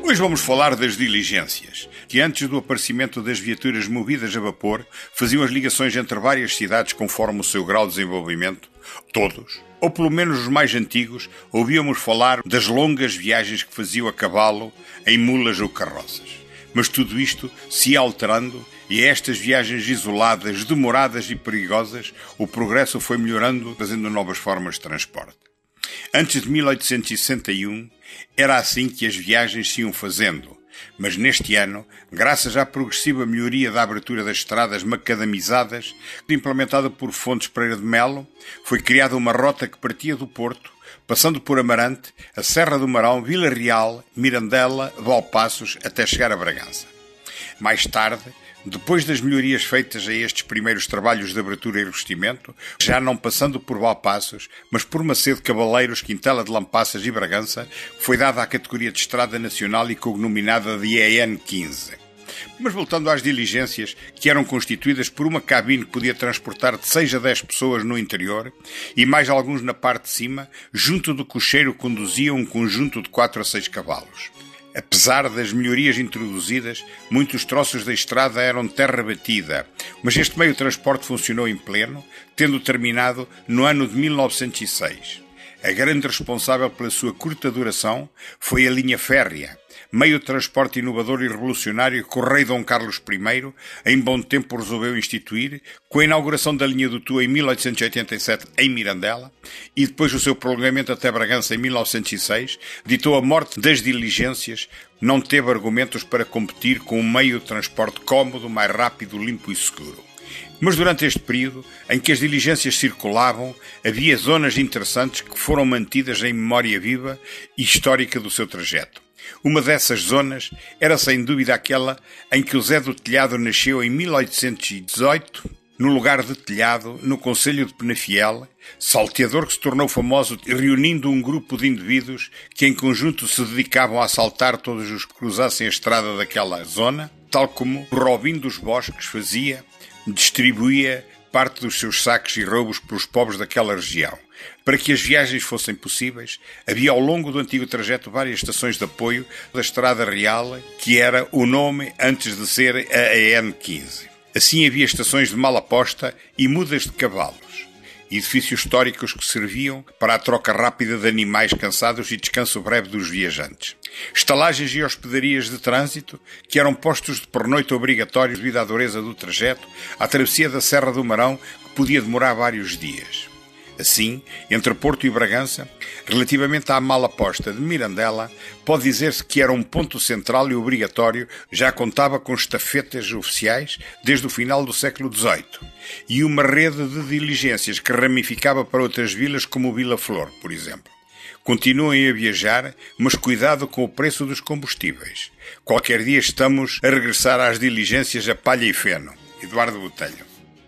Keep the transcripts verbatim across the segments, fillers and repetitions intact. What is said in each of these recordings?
Hoje vamos falar das diligências, que antes do aparecimento das viaturas movidas a vapor, faziam as ligações entre várias cidades conforme o seu grau de desenvolvimento. Todos, ou pelo menos os mais antigos, ouvíamos falar das longas viagens que faziam a cavalo, em mulas ou carroças. Mas tudo isto se ia alterando e a estas viagens isoladas, demoradas e perigosas, o progresso foi melhorando, trazendo novas formas de transporte. Antes de mil oitocentos e sessenta e um, era assim que as viagens se iam fazendo, mas neste ano, graças à progressiva melhoria da abertura das estradas macadamizadas, implementada por Fontes Pereira de Melo, foi criada uma rota que partia do Porto, passando por Amarante, a Serra do Marão, Vila Real, Mirandela, Valpaços, até chegar a Bragança. Mais tarde, depois das melhorias feitas a estes primeiros trabalhos de abertura e revestimento, já não passando por Valpaços, mas por Macedo, Cavaleiros, Quintela de Lampaças e Bragança, foi dada a categoria de Estrada Nacional e cognominada de E N quinze. Mas voltando às diligências, que eram constituídas por uma cabine que podia transportar de seis a dez pessoas no interior e mais alguns na parte de cima, junto do cocheiro conduzia um conjunto de quatro a seis cavalos. Apesar das melhorias introduzidas, muitos troços da estrada eram terra batida, mas este meio de transporte funcionou em pleno, tendo terminado no ano de mil novecentos e seis. A grande responsável pela sua curta duração foi a linha férrea, meio de transporte inovador e revolucionário que o rei Dom Carlos I, em bom tempo, resolveu instituir, com a inauguração da linha do Tua em mil oitocentos e oitenta e sete em Mirandela e depois o seu prolongamento até Bragança em mil novecentos e seis, ditou a morte das diligências, não teve argumentos para competir com um meio de transporte cómodo, mais rápido, limpo e seguro. Mas durante este período, em que as diligências circulavam, havia zonas interessantes que foram mantidas em memória viva e histórica do seu trajeto. Uma dessas zonas era sem dúvida aquela em que o Zé do Telhado nasceu em mil oitocentos e dezoito, no lugar de Telhado, no concelho de Penafiel, salteador que se tornou famoso reunindo um grupo de indivíduos que em conjunto se dedicavam a assaltar todos os que cruzassem a estrada daquela zona, tal como o Robin dos Bosques fazia, distribuía parte dos seus saques e roubos pelos pobres daquela região. Para que as viagens fossem possíveis, havia ao longo do antigo trajeto várias estações de apoio da Estrada Real, que era o nome antes de ser a E N quinze. Assim havia estações de malaposta e mudas de cavalos, edifícios históricos que serviam para a troca rápida de animais cansados e descanso breve dos viajantes. Estalagens e hospedarias de trânsito, que eram postos de pernoite obrigatórios devido à dureza do trajeto, à travessia da Serra do Marão, que podia demorar vários dias. Assim, entre Porto e Bragança, relativamente à malaposta de Mirandela, pode dizer-se que era um ponto central e obrigatório, já contava com estafetas oficiais desde o final do século dezoito, e uma rede de diligências que ramificava para outras vilas como Vila Flor, por exemplo. Continuem a viajar, mas cuidado com o preço dos combustíveis. Qualquer dia estamos a regressar às diligências a palha e feno. Eduardo Botelho.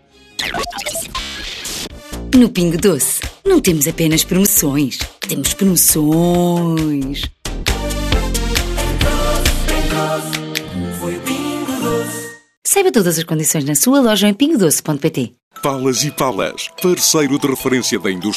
No Pingo Doce, não temos apenas promoções, temos promoções. Saiba todas as condições na sua loja em pingo doce ponto pt. Palas e Palas, parceiro de referência da indústria